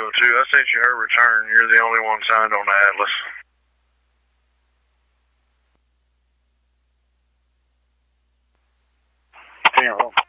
too. I sent you her return. You're the only one signed on the Atlas. Hang on.